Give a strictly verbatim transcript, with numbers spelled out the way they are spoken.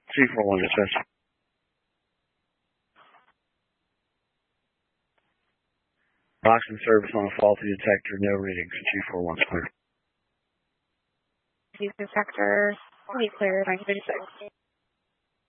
two four one dispatch. Oxygen service on a faulty detector, no readings. two four one is clear. Detector, we clear, nine thirty-six.